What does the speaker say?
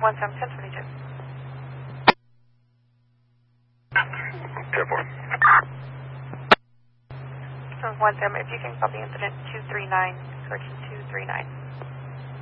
1022. 10-4. 17, if you can copy incident 239, correction 239.